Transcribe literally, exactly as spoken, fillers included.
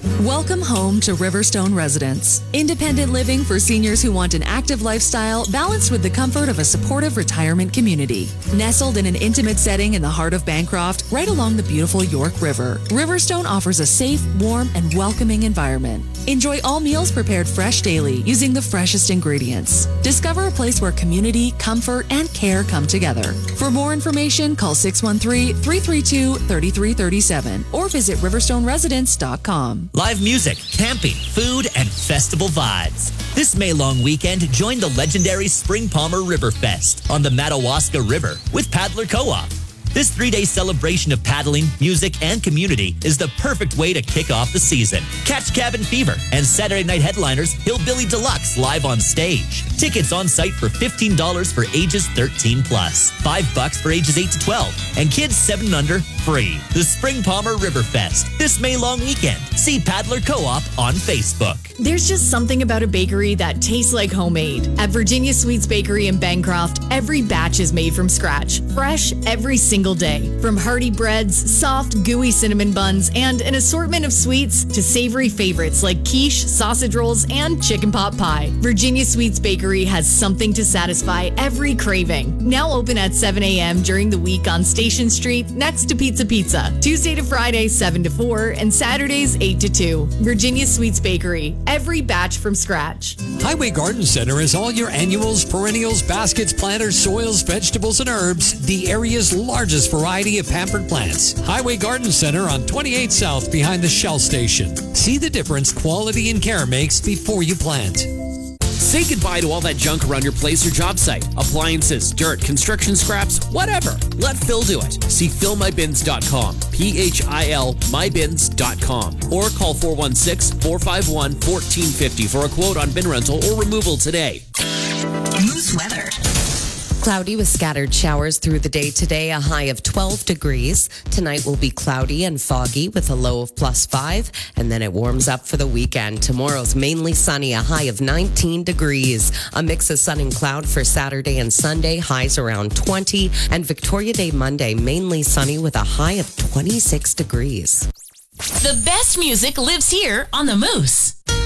Welcome home to Riverstone Residence. Independent living for seniors who want an active lifestyle balanced with the comfort of a supportive retirement community. Nestled in an intimate setting in the heart of Bancroft, right along the beautiful York River, Riverstone offers a safe, warm, and welcoming environment. Enjoy all meals prepared fresh daily using the freshest ingredients. Discover a place where community, comfort, and care come together. For more information, call six one three, three three two, three three three seven or visit riverstone residence dot com. Live music, camping, food, and festival vibes. This May long weekend, join the legendary Spring Palmer River Fest on the Madawaska River with Paddler Co-op. This three-day celebration of paddling, music, and community is the perfect way to kick off the season. Catch Cabin Fever and Saturday night headliners Hillbilly Deluxe live on stage. Tickets on site for fifteen dollars for ages thirteen plus, five bucks for ages eight to twelve, and kids seven and under free. The Spring Palmer River Fest, this May long weekend. See Paddler Co-op on Facebook. There's just something about a bakery that tastes like homemade. At Virginia Sweets Bakery in Bancroft, every batch is made from scratch, fresh every single day. From hearty breads, soft, gooey cinnamon buns, and an assortment of sweets to savory favorites like quiche, sausage rolls, and chicken pot pie. Virginia Sweets Bakery has something to satisfy every craving. Now open at seven a.m. during the week on Station Street next to Pizza Pizza. Tuesday to Friday, seven to four, and Saturdays, eight to two. Virginia Sweets Bakery. Every batch from scratch. Highway Garden Center is all your annuals, perennials, baskets, planters, soils, vegetables, and herbs. The area's largest variety of pampered plants. Highway Garden Center on twenty-eight South behind the Shell Station. See the difference quality and care makes before you plant. Say goodbye to all that junk around your place or job site. Appliances, dirt, construction scraps, whatever. Let Phil do it. See phil my bins dot com. P H I L my bins dot com. Or call four one six, four five one, one four five zero for a quote on bin rental or removal today. Moose weather. Cloudy with scattered showers through the day today, a high of twelve degrees. Tonight will be cloudy and foggy with a low of plus five, and then it warms up for the weekend. Tomorrow's mainly sunny, a high of nineteen degrees. A mix of sun and cloud for Saturday and Sunday, highs around twenty, and Victoria Day Monday, mainly sunny with a high of twenty-six degrees. The best music lives here on the Moose.